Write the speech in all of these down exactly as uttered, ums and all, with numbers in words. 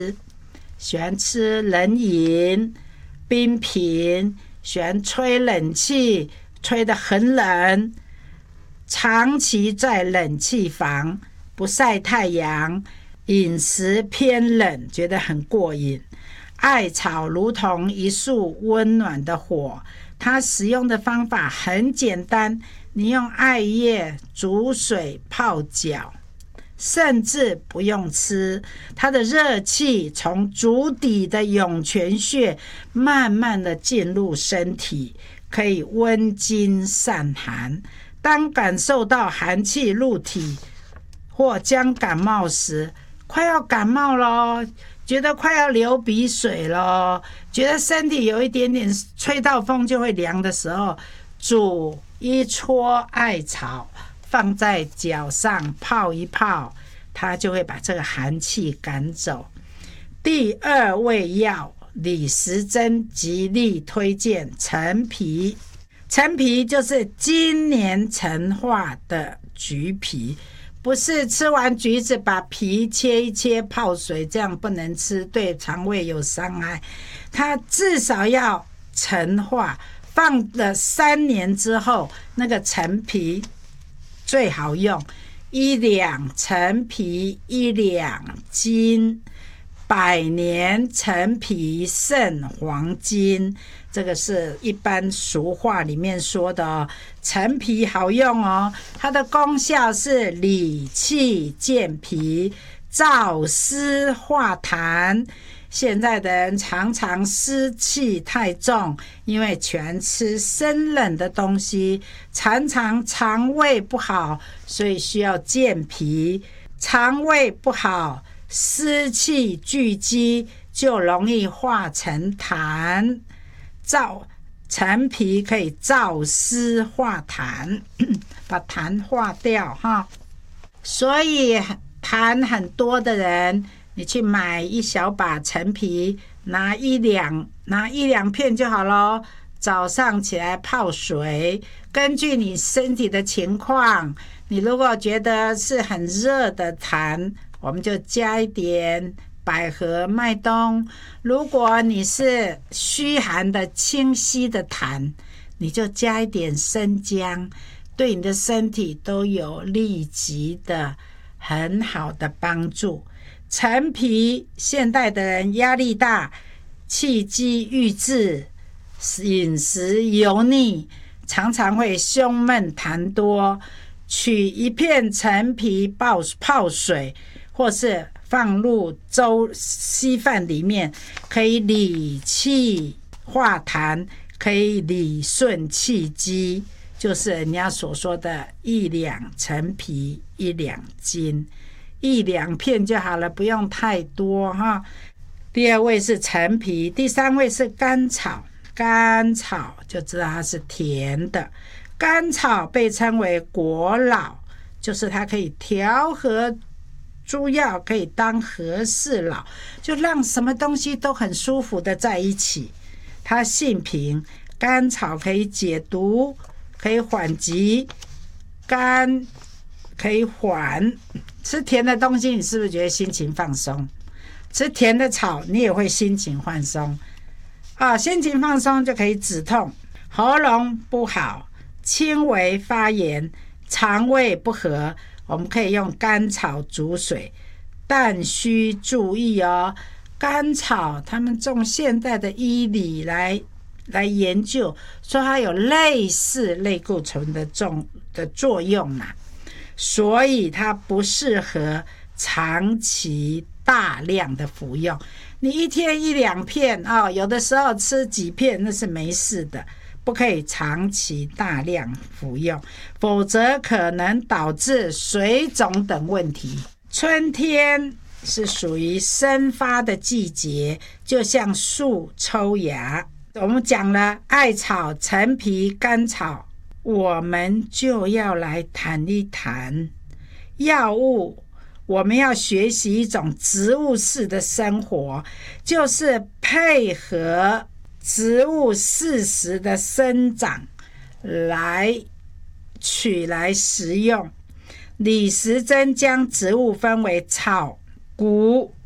喜欢吃冷饮、冰品，喜欢吹冷气，吹得很冷，长期在冷气房，不晒太阳，饮食偏冷，觉得很过瘾。艾草如同一束温暖的火，它使用的方法很简单，你用艾叶煮水泡脚，甚至不用吃，它的热气从足底的涌泉穴慢慢的进入身体，可以温经散寒。当感受到寒气入体或将感冒时，快要感冒咯，觉得快要流鼻水咯，觉得身体有一点点吹到风就会凉的时候，煮一撮艾草放在脚上泡一泡，它就会把这个寒气赶走。第二味药，李时珍极力推荐陈皮。陈皮就是今年陈化的橘皮，不是吃完橘子把皮切一切泡水，这样不能吃，对肠胃有伤害。它至少要陈化，放了三年之后，那个陈皮最好用。一两陈皮一两斤，百年陈皮胜黄金。这个是一般俗话里面说的哦。陈皮好用哦，它的功效是理气健脾、燥湿化痰。现在的人常常湿气太重，因为全吃生冷的东西，常常肠胃不好，所以需要健脾。肠胃不好，湿气聚积，就容易化成痰。燥陈皮可以燥湿化痰，把痰化掉哈。所以痰很多的人，你去买一小把陈皮，拿一两拿一两片就好咯。早上起来泡水，根据你身体的情况，你如果觉得是很热的痰，我们就加一点百合、麦冬。如果你是虚寒的清晰的痰，你就加一点生姜，对你的身体都有立即的很好的帮助。陈皮，现代的人压力大，气机郁滞，饮食油腻，常常会胸闷痰多，取一片陈皮泡泡水，或是放入粥稀饭里面，可以理气化痰，可以理顺气机，就是人家所说的一两陈皮一两斤，一两片就好了，不用太多哈。第二位是陈皮，第三位是甘草。甘草就知道它是甜的，甘草被称为国老，就是它可以调和诸药，可以当和事佬，就让什么东西都很舒服的在一起。它性平，甘草可以解毒，可以缓急，甘可以缓。吃甜的东西，你是不是觉得心情放松？吃甜的草，你也会心情放松啊，心情放松就可以止痛。喉咙不好，轻微发炎，肠胃不和，我们可以用甘草煮水，但需注意哦。甘草他们从现代的医理来来研究，说它有类似类固醇的重的作用啊，所以它不适合长期大量的服用。你一天一两片哦，有的时候吃几片那是没事的，不可以长期大量服用，否则可能导致水肿等问题。春天是属于生发的季节，就像树抽芽。我们讲了艾草、陈皮、甘草，我们就要来谈一谈药物。我们要学习一种植物式的生活，就是配合植物适时的生长来取来食用。李时珍将植物分为草、谷、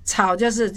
草就是